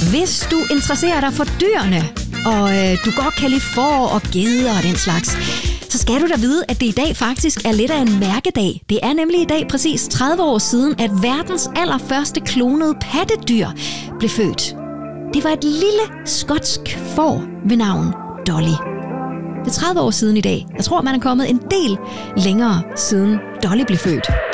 Hvis du interesserer dig for dyrene, og du godt kan lide får og geder og den slags, så skal du da vide, at det i dag faktisk er lidt af en mærkedag. Det er nemlig i dag præcis 30 år siden, at verdens allerførste klonede pattedyr blev født. Det var et lille skotsk får ved navn Dolly. Det er 30 år siden i dag. Jeg tror, man er kommet en del længere siden Dolly blev født.